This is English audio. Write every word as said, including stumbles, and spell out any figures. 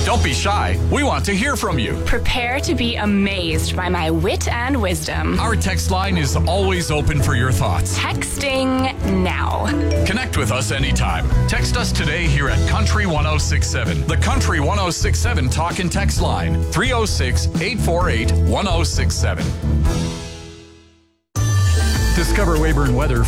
Don't be shy. We want to hear from you. Prepare to be amazed by my wit and wisdom. Our text line is always open for your thoughts. Texting now. Connect with us anytime. Text us today here at Country one oh six seven. The Country one oh six seven talk and text line, three oh six, eight four eight, one oh six seven. Discover Weyburn Weather